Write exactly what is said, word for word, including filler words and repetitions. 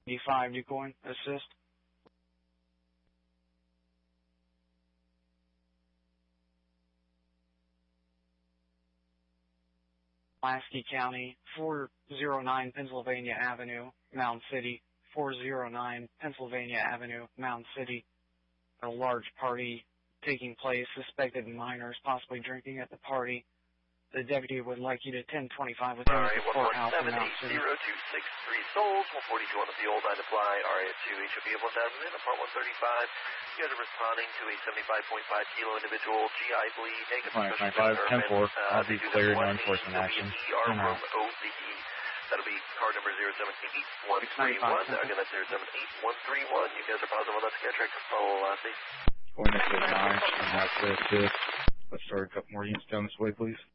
D five, decoy, assist. Pulaski County, four oh nine Pennsylvania Avenue, Mound City, four oh nine Pennsylvania Avenue, Mound City. A large party taking place, suspected minors possibly drinking at the party. The deputy would like you to ten twenty-five with him at the courthouse in Mound City. zero two six three Souls, one forty-two on the field, nine to fly, R A two, H O B of one thousand in, apart one thirty-five. You guys are responding to a seventy-five point five kilo individual, G I bleed, negative twenty-five, ten four, I'll be cleared, no enforcement action. E R from O C E. That'll be card number zero seven eight one three one. Again, that's zero seven eight one three one. You guys are positive on that Skytrack. Follow velocity. Going to nine, and that's it. Let's start a couple more units down this way, please.